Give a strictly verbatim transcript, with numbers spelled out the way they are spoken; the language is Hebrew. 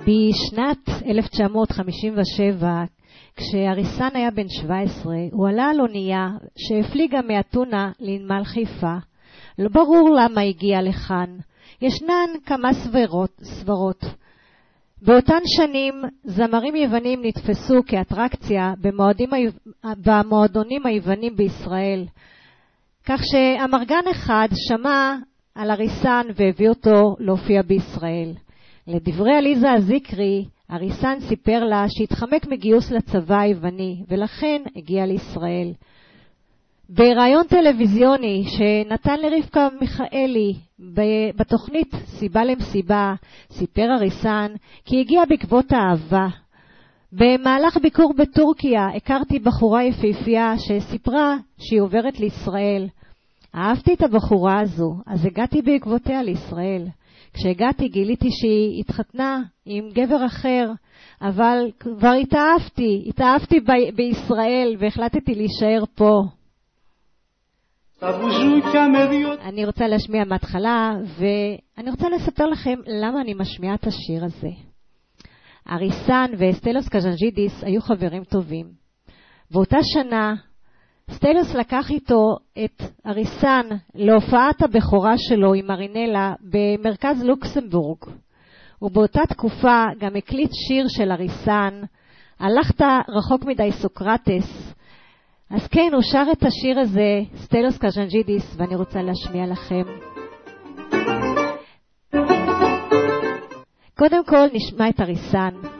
בשנת אלף תשע מאות חמישים ושבע, כשאריסן היה בן שבע עשרה, הוא עלה על אונייה שהפליגה מאתונה לנמל חיפה. לא ברור למה הגיע לכאן. ישנן כמה סברות. סברות. באותן שנים זמרים יוונים נתפסו כאטרקציה במועדים, במועדונים היוונים בישראל, כך שאמרגן אחד שמע על אריסן והביא אותו להופיע בישראל. לדברי עליזה הזיקרי, אריסן סיפר לה שהתחמק מגיוס לצבא היווני ולכן הגיע לישראל. ברעיון טלוויזיוני שנתן לרבקה מיכאלי בתוכנית סיבה למסיבה, סיפר אריסן כי הגיע בעקבות האהבה. במהלך ביקור בטורקיה הכרתי בחורה יפהפייה שסיפרה שהיא עוברת לישראל. אהבתי את הבחורה הזו, אז הגעתי בעקבותיה לישראל. כשהגעתי גיליתי שהיא התחתנה עם גבר אחר, אבל כבר התאהבתי, התאהבתי ב- בישראל והחלטתי להישאר פה. אני רוצה להשמיע מההתחלה, ואני רוצה לספר לכם למה אני משמיעה את השיר הזה. אריסן וסטלוס קז'אנג'ידיס היו חברים טובים. באותה שנה סטלוס לקח איתו את אריסן להופעת הבכורה שלו עם מרינלה במרכז לוקסמבורג. ובאותה תקופה גם הקליט שיר של אריסן, הלכת רחוק מדי סוקרטס. אז כן, הוא שר את השיר הזה, סטלוס קז'אנג'ידיס, ואני רוצה להשמיע לכם. קודם כל נשמע את אריסן.